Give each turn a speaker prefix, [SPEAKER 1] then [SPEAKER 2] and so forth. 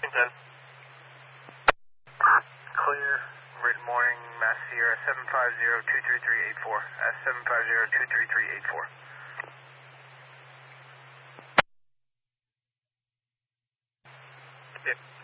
[SPEAKER 1] Lincoln 10.
[SPEAKER 2] Clear. Written morning, Mass Sierra 750-23384. S750-23384.
[SPEAKER 1] Yeah.